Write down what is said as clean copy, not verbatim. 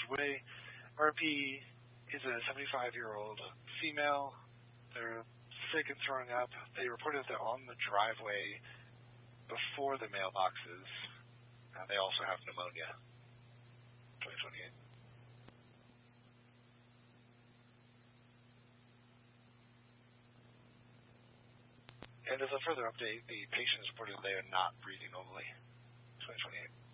Way. RP is a 75-year-old female. They're sick and throwing up. They reported that on the driveway before the mailboxes. They also have pneumonia. 2028. And as a further update, the patient is reported they are not breathing normally. 2028.